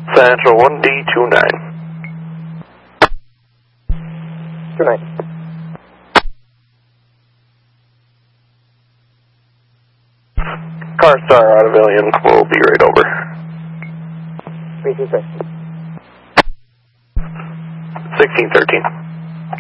Central 1D29. 29. Car Star out of Alien, we'll be right over. 326. 1613.